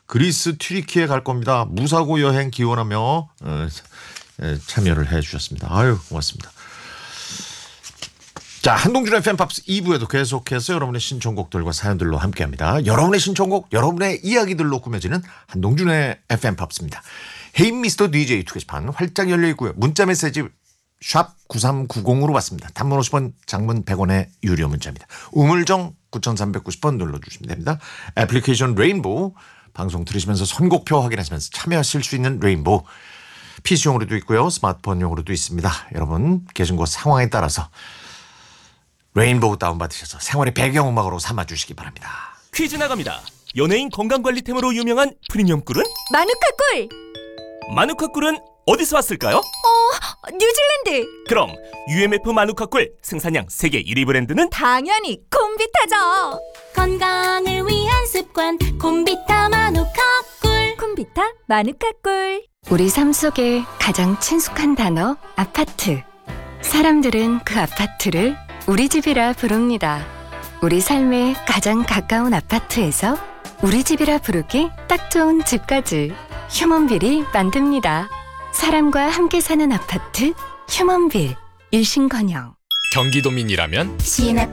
그리스 튀르키예 갈 겁니다. 무사고 여행 기원하며 참여를 해 주셨습니다. 아유 고맙습니다. 자, 한동준의 팬팝스 2부에도 계속해서 여러분의 신청곡들과 사연들로 함께합니다. 여러분의 신청곡, 여러분의 이야기들로 꾸며지는 한동준의 팬팝스입니다. 헤이 미스터 DJ 투게시판 활짝 열려 있고요. 문자 메시지 샵 9390으로 받습니다. 단문 50원, 장문 100원의 유료 문자입니다. 우물정 9390번 눌러주시면 됩니다. 애플리케이션 레인보우 방송 들으시면서 선곡표 확인하시면서 참여하실 수 있는 레인보우 PC용으로도 있고요. 스마트폰용으로도 있습니다. 여러분 계신 곳 상황에 따라서 레인보우 다운받으셔서 생활의 배경음악으로 삼아주시기 바랍니다. 퀴즈 나갑니다. 연예인 건강관리템으로 유명한 프리미엄 꿀은? 마누카 꿀! 마누카 꿀은 어디서 왔을까요? 뉴질랜드! 그럼 UMF 마누카 꿀 생산량 세계 1위 브랜드는? 당연히 콤비타죠! 건강을 위한 습관 콤비타 마누카 꿀. 콤비타 마누카 꿀. 우리 삶 속에 가장 친숙한 단어 아파트. 사람들은 그 아파트를 우리 집이라 부릅니다. 우리 삶에 가장 가까운 아파트에서 우리 집이라 부르기 딱 좋은 집까지 휴먼빌이 만듭니다. 사람과 함께 사는 아파트 휴먼빌. 일신건영. 경기도민이라면 시내